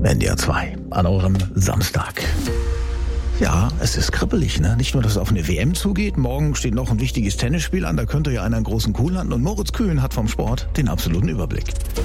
NDR 2 an eurem Samstag. Ja, es ist kribbelig, ne? Nicht nur, dass es auf eine WM zugeht, morgen steht noch ein wichtiges Tennisspiel an, da könnte ja einer einen großen Kuh landen und Moritz Kühn hat vom Sport den absoluten Überblick.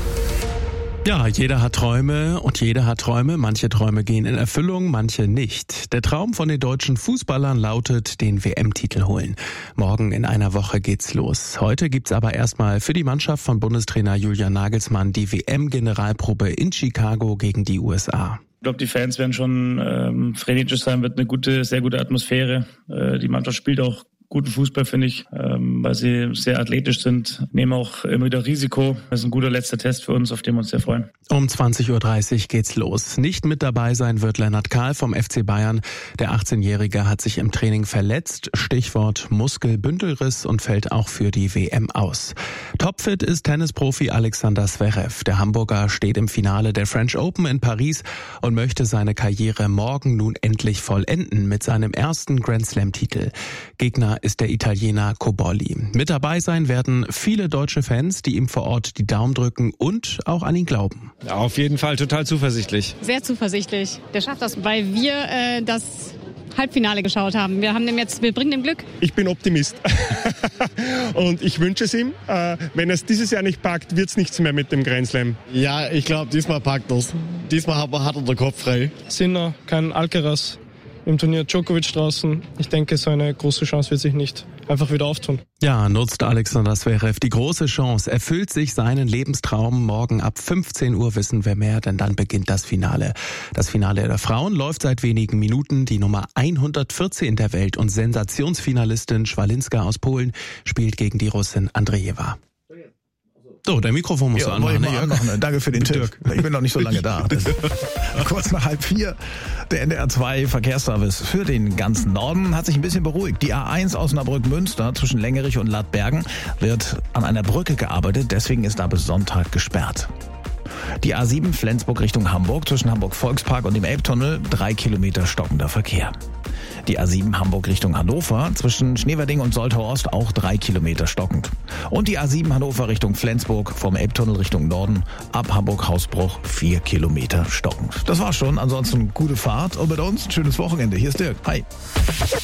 Ja, jeder hat Träume und jeder hat Träume. Manche Träume gehen in Erfüllung, manche nicht. Der Traum von den deutschen Fußballern lautet, den WM-Titel holen. Morgen in einer Woche geht's los. Heute gibt's aber erstmal für die Mannschaft von Bundestrainer Julian Nagelsmann die WM-Generalprobe in Chicago gegen die USA. Ich glaube, die Fans werden schon frenetisch sein, wird eine sehr gute Atmosphäre. Die Mannschaft spielt auch guten Fußball, finde ich, weil sie sehr athletisch sind, nehmen auch immer wieder Risiko. Das ist ein guter letzter Test für uns, auf den wir uns sehr freuen. Um 20.30 Uhr geht's los. Nicht mit dabei sein wird Lennart Kahl vom FC Bayern. Der 18-Jährige hat sich im Training verletzt, Stichwort Muskelbündelriss, und fällt auch für die WM aus. Topfit ist Tennisprofi Alexander Zverev. Der Hamburger steht im Finale der French Open in Paris und möchte seine Karriere morgen nun endlich vollenden mit seinem ersten Grand-Slam-Titel. Gegner ist der Italiener Cobolli. Mit dabei sein werden viele deutsche Fans, die ihm vor Ort die Daumen drücken und auch an ihn glauben. Ja, auf jeden Fall total zuversichtlich. Sehr zuversichtlich. Der schafft das, weil wir das Halbfinale geschaut haben. Wir bringen dem Glück. Ich bin Optimist und ich wünsche es ihm. Wenn er es dieses Jahr nicht packt, wird es nichts mehr mit dem Grand Slam. Ja, ich glaube, diesmal packt er es. Diesmal hat er den Kopf frei. Sinner, kein Alcaraz. Im Turnier Djokovic draußen. Ich denke, so eine große Chance wird sich nicht einfach wieder auftun. Ja, nutzt Alexander Zverev die große Chance, erfüllt sich seinen Lebenstraum. Morgen ab 15 Uhr wissen wir mehr, denn dann beginnt das Finale. Das Finale der Frauen läuft seit wenigen Minuten. Die Nummer 114 der Welt und Sensationsfinalistin Schwalinska aus Polen spielt gegen die Russin Andrejewa. So, der Mikrofon muss anmachen. Danke für den Tipp. Ich bin noch nicht so lange da. Kurz nach 3:30 der NDR 2 Verkehrsservice für den ganzen Norden hat sich ein bisschen beruhigt. Die A1 Osnabrück-Münster zwischen Längerich und Ladbergen wird an einer Brücke gearbeitet, deswegen ist da bis Sonntag gesperrt. Die A7 Flensburg Richtung Hamburg zwischen Hamburg-Volkspark und dem Elbtunnel 3 Kilometer stockender Verkehr. Die A7 Hamburg Richtung Hannover zwischen Schneverding und Soltau-Ost auch 3 Kilometer stockend. Und die A7 Hannover Richtung Flensburg vom Elbtunnel Richtung Norden ab Hamburg-Hausbruch 4 Kilometer stockend. Das war's schon. Ansonsten gute Fahrt und mit uns ein schönes Wochenende. Hier ist Dirk. Hi.